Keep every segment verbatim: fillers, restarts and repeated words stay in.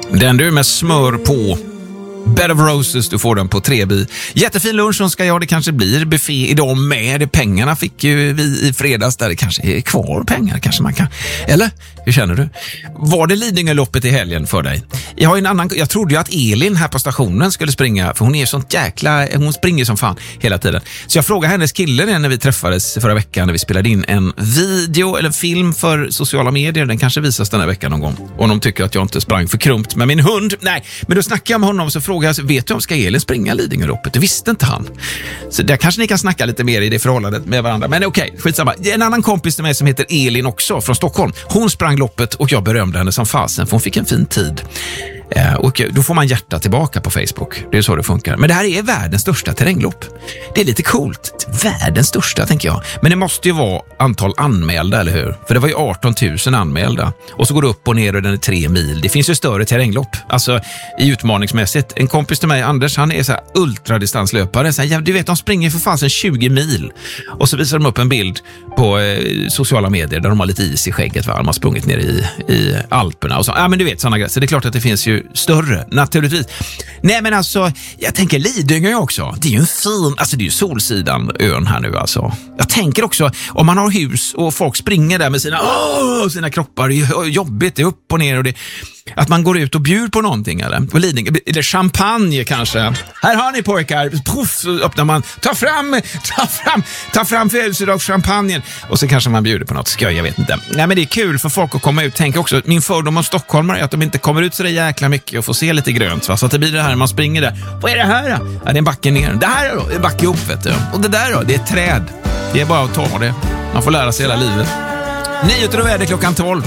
Den du med smör på. Bed of Roses, du får den på Trebi. Jättefin lunch som ska jag, det kanske blir buffé idag med. Pengarna fick ju vi i fredags, där det kanske är kvar pengar, kanske man kan. Eller? Hur känner du? Var det Lidingöloppet i helgen för dig? Jag har en annan, jag trodde ju att Elin här på stationen skulle springa, för hon är sånt jäkla, hon springer som fan hela tiden. Så jag frågade hennes kille när vi träffades förra veckan, när vi spelade in en video eller en film för sociala medier. Den kanske visas den här veckan någon gång. Och de tycker att jag inte sprang för krumpt med min hund. Nej, men då snackade jag med honom och så frågade jag, vet du om ska Elin springa Lidingöloppet? Det visste inte han. Så där kanske ni kan snacka lite mer i det förhållandet med varandra. Men okej, okay, skitsamma. En annan kompis till mig som heter Elin också, från Stockholm. Hon sprang loppet och jag berömde henne som fasen, för hon fick en fin tid. Eh, och då får man hjärta tillbaka på Facebook. Det är så det funkar. Men det här är världens största terränglopp. Det är lite coolt. Världens största, tänker jag. Men det måste ju vara antal anmälda, eller hur? För det var ju arton tusen anmälda. Och så går det upp och ner och den är tre mil. Det finns ju större terränglopp. Alltså i utmaningsmässigt. En kompis till mig, Anders, han är så här ultradistanslöpare. Så här, du vet, de springer för fasen tjugo mil. Och så visar de upp en bild på eh, sociala medier där de har lite is i skägget. Va? De har sprungit ner i, i Alperna och så. Ja, men du vet, sådana grejer. Så det är klart att det finns ju större, naturligtvis. Nej, men alltså, jag tänker Lidingö också. Det är ju en fin, alltså det är ju Solsidan, ön här nu alltså. Jag tänker också, om man har hus och folk springer där med sina, åh, sina kroppar, det är jobbigt, det är upp och ner och det, att man går ut och bjuder på någonting, eller? På Lidingö, eller champagne kanske. Här har ni pojkar, puff, så öppnar man, ta fram, ta fram, ta fram födelsedagschampagnen och så kanske man bjuder på något skoj, jag vet inte. Nej, men det är kul för folk att komma ut. Tänk också, min fördom om stockholmare är att de inte kommer ut så där jäkla mycket och får se lite grönt, va? Så att det blir det här, man springer där. Vad är det här då? Ja, det är en backe ner. Det här då, det är backe upp, vet du. Och det där då, det är ett träd. Det är bara att ta det. Man får lära sig hela livet. Nyheter och väder klockan tolv.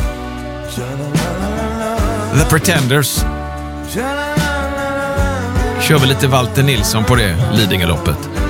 The Pretenders. Kör vi lite Walter Nilsson på det Lidingöloppet.